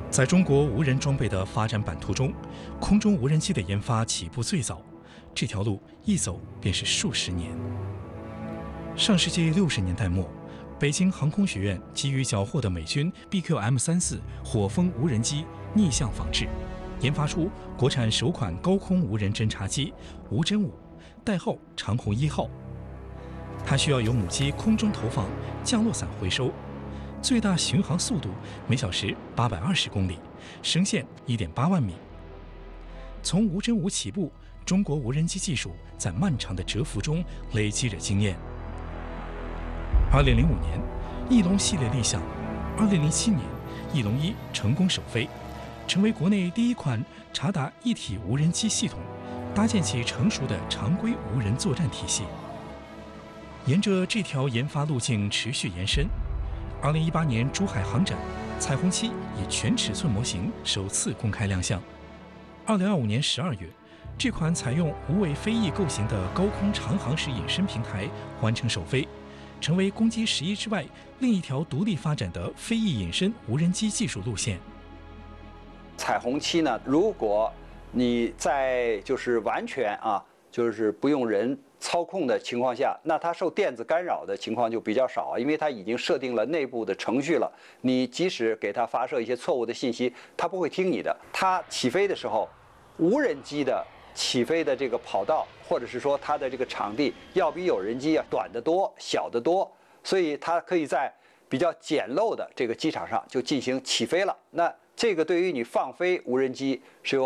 在中国无人装备的发展版图中，空中无人机的研发起步最早，这条路一走便是数十年。上世纪60年代末，北京航空学院基于缴获的美军 BQM-34火风无人机逆向仿制，研发出国产首款高空无人侦察机无侦5，代号长虹1号。它需要由母机空中投放降落伞回收，最大巡航速度每小时820公里，升限1.8万米。从无侦5起步，中国无人机技术在漫长的蛰伏中累积着经验。2005年，翼龙系列立项；2007年，翼龙1成功首飞，成为国内第一款察打一体无人机系统，搭建起成熟的常规无人作战体系。沿着这条研发路径持续延伸，2018年珠海航展，彩虹7以全尺寸模型首次公开亮相。2025年12月，这款采用无尾飞翼构型的高空长航时隐身平台完成首飞，成为攻击11之外另一条独立发展的飞翼隐身无人机技术路线。 彩虹7呢，如果你在完全不用人操控的情况下，那它受电子干扰的情况就比较少，因为它已经设定了内部的程序了。你即使给它发射一些错误的信息，它不会听你的。它起飞的时候，无人机的起飞的这个跑道，或者是说它的这个场地，要比有人机短得多、小得多，所以它可以在比较简陋的这个机场上就进行起飞了。那这个对于你放飞无人机是有